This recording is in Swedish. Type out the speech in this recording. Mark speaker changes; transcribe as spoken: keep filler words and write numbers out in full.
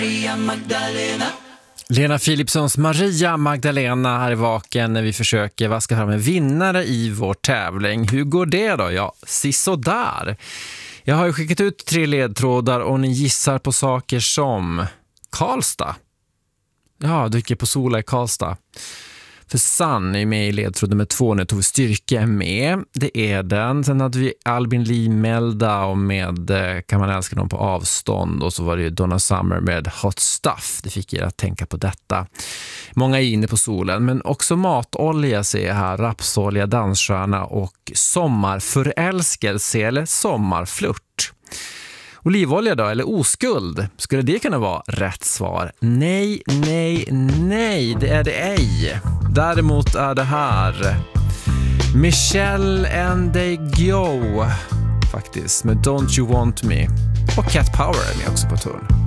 Speaker 1: Maria Magdalena.
Speaker 2: Lena Philipssons Maria Magdalena här i Vaken när vi försöker vaska fram en vinnare i vår tävling. Hur går det då? Ja, sisådär. Jag har ju skickat ut tre ledtrådar och ni gissar på saker som Karlstad. Ja, dyker på Sola i Karlstad. För Sann är med i ledtråd nummer två. Nu tog vi Styrka med. Det är den. Sen hade vi Albin Lee Melda och med Kan man älska någon på avstånd. Och så var det ju Donna Summer med Hot Stuff. Det fick er att tänka på detta. Många är inne på solen. Men också matolja ser jag här. Rapsolja, dansstjärna och sommarförälskelse eller sommarflört. Olivolja då, eller oskuld? Skulle det kunna vara rätt svar? Nej, nej, nej, det är det ej. Däremot är det här Michelle and they go faktiskt med Don't You Want Me. Och Cat Power är med också på tull.